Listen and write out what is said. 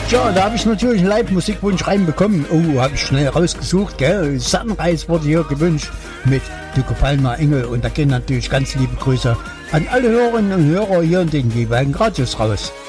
Tja, da habe ich natürlich einen Live-Musikwunsch reinbekommen. Oh, habe ich schnell rausgesucht, gell? Sunrise wurde hier gewünscht mit Du gefallen mir Engel. Und da gehen natürlich ganz liebe Grüße an alle Hörerinnen und Hörer hier in den jeweiligen Radios raus.